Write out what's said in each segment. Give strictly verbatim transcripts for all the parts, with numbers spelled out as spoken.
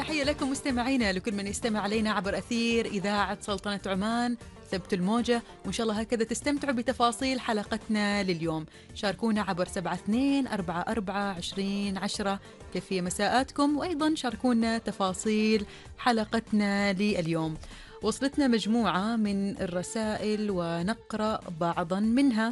تحية لكم مستمعينا، لكل من يستمع علينا عبر أثير إذاعة سلطنة عمان. ثبتوا الموجة وإن شاء الله هكذا تستمتعوا بتفاصيل حلقتنا لليوم. شاركونا عبر سبعة اثنين أربعة أربعة عشرين عشرة كيف هي مساءاتكم، وأيضا شاركونا تفاصيل حلقتنا لليوم. وصلتنا مجموعة من الرسائل ونقرأ بعضا منها.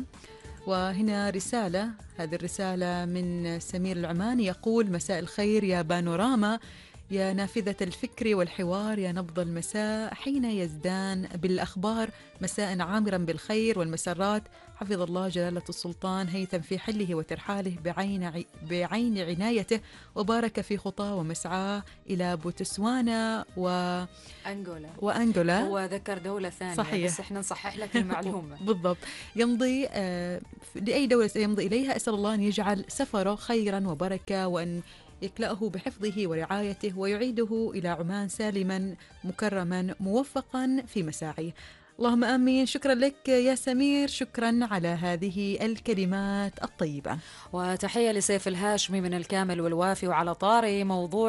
وهنا رسالة، هذه الرسالة من سمير العماني يقول: مساء الخير يا بانوراما، يا نافذة الفكر والحوار، يا نبض المساء حين يزدان بالأخبار، مساء عامرا بالخير والمسرات، حفظ الله جلالة السلطان هيثم في حله وترحاله بعين, عي... بعين عنايته، وبارك في خطاه ومسعاه إلى بوتسوانا و... أنغولا وأنغولا. هو ذكر دولة ثانية صحيح. بس احنا نصحح لك المعلومة. بالضبط. يمضي آه لأي دولة يمضي إليها، أسأل الله أن يجعل سفره خيرا وبركة، وأن يكلأه بحفظه ورعايته، ويعيده إلى عمان سالما مكرما موفقا في مساعيه. اللهم آمين. شكرا لك يا سمير، شكرا على هذه الكلمات الطيبة. وتحية لسيف الهاشمي من الكامل والوافي. وعلى طاري موضوع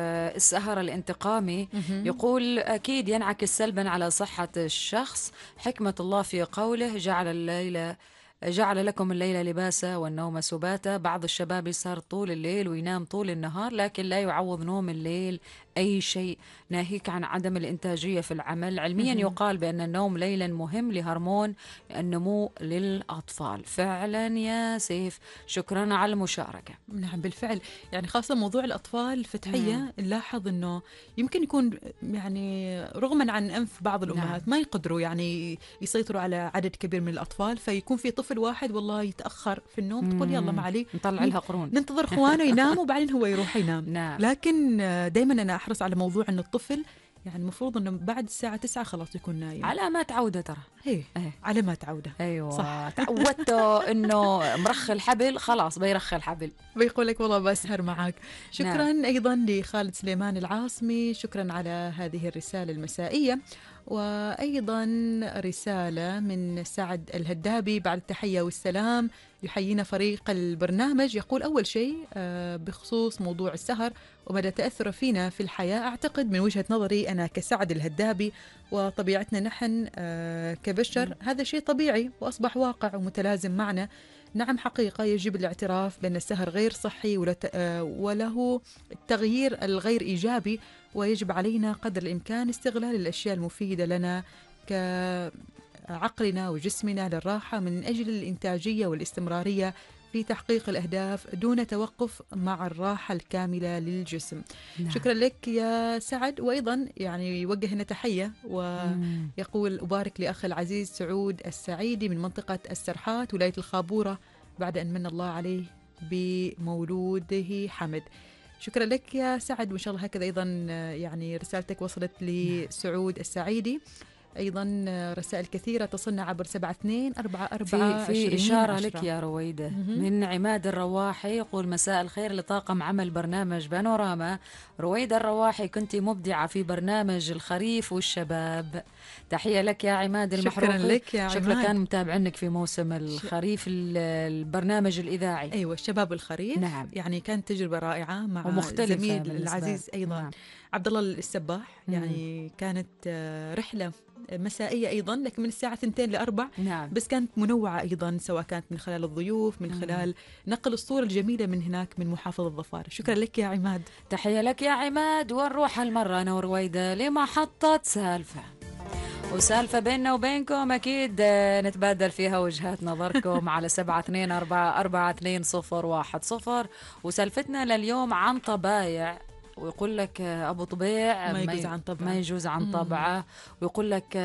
السهر الانتقامي، يقول: أكيد ينعكس سلبا على صحة الشخص، حكمة الله في قوله: جعل الليل جعل لكم الليل لباسا والنوم سباتا. بعض الشباب يسهر طول الليل وينام طول النهار، لكن لا يعوض نوم الليل أي شيء، ناهيك عن عدم الإنتاجية في العمل. علميا يقال بأن النوم ليلا مهم لهرمون النمو للأطفال. فعلا يا سيف، شكرا على المشاركة. نعم بالفعل، يعني خاصة موضوع الأطفال فتحية، نلاحظ أنه يمكن يكون يعني رغما عن أنف بعض الأمهات نعم. ما يقدروا يعني يسيطروا على عدد كبير من الأطفال، فيكون في طفل واحد والله يتأخر في النوم، تقول يلا ما علي نطلع لها قرون، ننتظر اخوانه يناموا وبعدين هو يروح ينام. نعم. لكن دائما أنا أحرص على موضوع أن الطفل يعني المفروض أنه بعد الساعة تسعة خلاص يكون نايم، على ما تعوده ترى. ايه على ما تعوده. ايوه صح. تعودته انه مرخي الحبل، خلاص بيرخي الحبل، بيقول لك والله بسهر معك. شكرا نعم. ايضا لخالد سليمان العاصمي، شكرا على هذه الرسالة المسائية. وأيضا رسالة من سعد الهدابي بعد التحية والسلام، يحيينا فريق البرنامج. يقول: أول شيء بخصوص موضوع السهر ومدى تأثره فينا في الحياة، أعتقد من وجهة نظري أنا كسعد الهدابي وطبيعتنا نحن كبشر هذا شيء طبيعي وأصبح واقع ومتلازم معنا. نعم حقيقة يجب الاعتراف بأن السهر غير صحي وله التغيير الغير إيجابي، ويجب علينا قدر الإمكان استغلال الأشياء المفيدة لنا كعقلنا وجسمنا للراحة من أجل الإنتاجية والاستمرارية في تحقيق الأهداف دون توقف مع الراحة الكاملة للجسم. نعم. شكرا لك يا سعد. وأيضا يعني يوجه لنا تحية ويقول: أبارك لأخ العزيز سعود السعيدي من منطقة السرحات ولاية الخابورة بعد أن من الله عليه بمولوده حمد. شكرا لك يا سعد، وإن شاء الله هكذا أيضا يعني رسالتك وصلت لسعود السعيدي. أيضا رسائل كثيرة تصلنا عبر سبعة اثنين أربعة أربعة في, في إشارة عشرة. لك يا رويدة من عماد الرواحي، يقول: مساء الخير لطاقم عمل برنامج بانوراما. رويدة الرواحي، كنت مبدعة في برنامج الخريف والشباب. تحية لك يا عماد المحروقي. شكرا لك يا عماد، شكرا كان متابعنك في موسم الخريف البرنامج الإذاعي. أيوة الشباب الخريف. نعم. يعني كانت تجربة رائعة مع ومختلفة زميل العزيز أيضا نعم. عبد الله السباح. يعني مم. كانت رحلة مسائية أيضا، لكن من الساعة ثنتين لأربع نعم. بس كانت منوعة أيضا، سواء كانت من خلال الضيوف، من خلال نقل الصورة الجميلة من هناك من محافظة ظفار. شكرا لك يا عماد. تحية لك يا عماد. ونروح هالمرة أنا ورويدة لمحطة سالفة، وسالفة بيننا وبينكم أكيد نتبادل فيها وجهات نظركم على سبعة اثنين أربعة أربعة اثنين صفر واحد صفر. وسالفتنا لليوم عن طبايع، ويقول لك أبو طبيع ما يجوز عن طبعه، ما يجوز عن طبعه، ويقول لك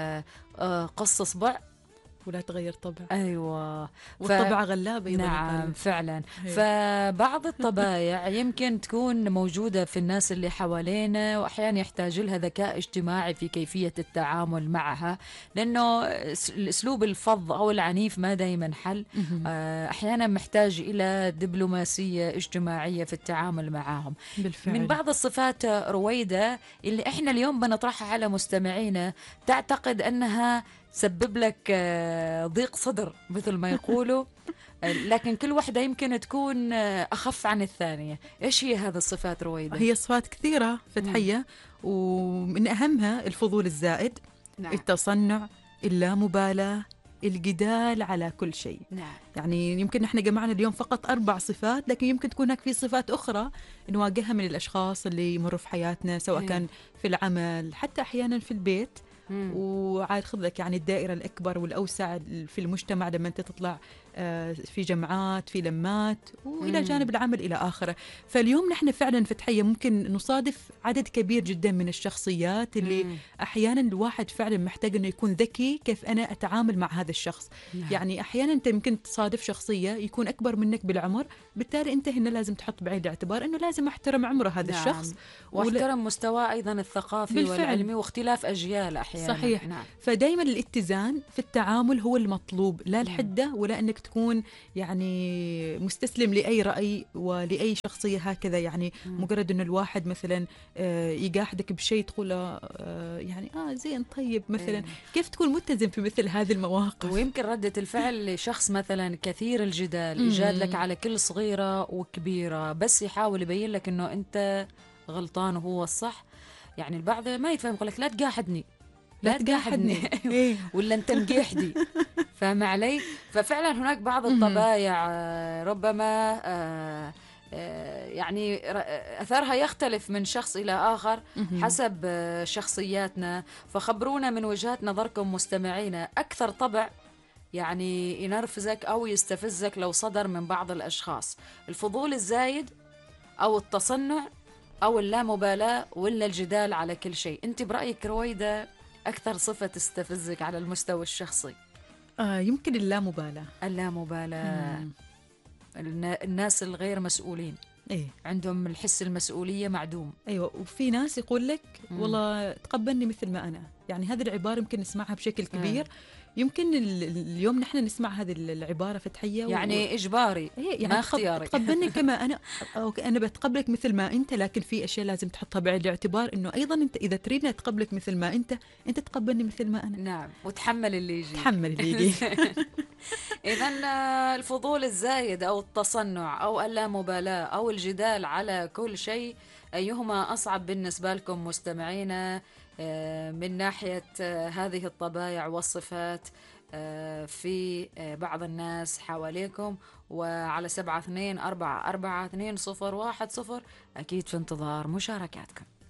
قص صبع ولا تغير طبع. أيوة. والطبع غلابة. نعم فعلا. فبعض الطبايع يمكن تكون موجودة في الناس اللي حوالينا، وأحيانا يحتاج لها ذكاء اجتماعي في كيفية التعامل معها، لأنه الأسلوب الفظ أو العنيف ما دايما حل. أحيانا محتاج إلى دبلوماسية اجتماعية في التعامل معهم. بالفعل. من بعض الصفات رويدة اللي إحنا اليوم بنطرحها على مستمعينا، تعتقد أنها سبب لك ضيق صدر مثل ما يقولوا، لكن كل واحدة يمكن تكون أخف عن الثانية. إيش هي هذه الصفات رويدة؟ هي صفات كثيرة فتحية، ومن أهمها الفضول الزائد، نعم. التصنع، اللامبالاة، الجدال على كل شيء. نعم. يعني يمكن نحن جمعنا اليوم فقط أربع صفات، لكن يمكن تكون هناك في صفات أخرى نواجهها من الأشخاص اللي يمروا في حياتنا، سواء كان في العمل، حتى أحيانا في البيت. وعاد خذ لك يعني الدائرة الأكبر والأوسع في المجتمع لما أنت تطلع في جمعات، في لمات، وإلى جانب العمل إلى آخره. فاليوم نحن فعلا فتحية ممكن نصادف عدد كبير جدا من الشخصيات اللي مم. أحيانا الواحد فعلا محتاج أنه يكون ذكي كيف أنا أتعامل مع هذا الشخص. نعم. يعني أحيانا أنت ممكن تصادف شخصية يكون أكبر منك بالعمر، بالتالي أنت هنا لازم تحط بعين الاعتبار أنه لازم أحترم عمره هذا نعم. الشخص، واحترم ولا... مستواه أيضا الثقافي بالفعل. والعلمي، واختلاف أجيال أحيانا. صحيح. نعم. فدايما الاتزان في التعامل هو المطلوب، لا الحدة ولا أنك تكون يعني مستسلم لأي رأي ولأي شخصية هكذا. يعني مم. مجرد أنه الواحد مثلا يقاحدك بشيء تقوله يعني آه زين طيب مثلا إيه. كيف تكون متزن في مثل هذه المواقف؟ ويمكن ردة الفعل لشخص مثلا كثير الجدال يجاد لك على كل صغيرة وكبيرة، بس يحاول يبين لك أنه أنت غلطان وهو الصح. يعني البعض ما يفهم، يقول لك لا تقاحدني لا تقاحدني ولا أنت مقيحدي. فاهم علي؟ ففعلا هناك بعض الطبايع ربما يعني أثرها يختلف من شخص إلى آخر حسب شخصياتنا. فخبرونا من وجهات نظركم مستمعينا، أكثر طبع يعني ينرفزك أو يستفزك لو صدر من بعض الأشخاص، الفضول الزايد أو التصنع أو اللامبالاة ولا الجدال على كل شيء؟ أنت برأيك رويدة أكثر صفة تستفزك على المستوى الشخصي؟ آه يمكن اللامبالاة. اللامبالاة. الناس الغير مسؤولين إيه؟ عندهم الحس المسؤولية معدوم. أيوة. وفي ناس يقول لك والله تقبلني مثل ما أنا، يعني هذه العبارة يمكن نسمعها بشكل كبير. آه. يمكن اليوم نحن نسمع هذه العبارة فتحية يعني و... إجباري يعني ما اختياري. تقبلني كما أنا، أو أنا بتقبلك مثل ما أنت، لكن في أشياء لازم تحطها بعين الاعتبار إنه أيضا أنت إذا تريدني أتقبلك مثل ما أنت، أنت تقبلني مثل ما أنا. نعم، وتحمل اللي يجي. تحمل اللي يجي. إذن الفضول الزايد أو التصنع أو اللامبالاة أو الجدال على كل شيء، أيهما أصعب بالنسبة لكم مستمعينا من ناحية هذه الطبايع والصفات في بعض الناس حواليكم؟ وعلى سبعة اثنين أربعة أربعة اثنين صفر واحد صفر أكيد في انتظار مشاركاتكم.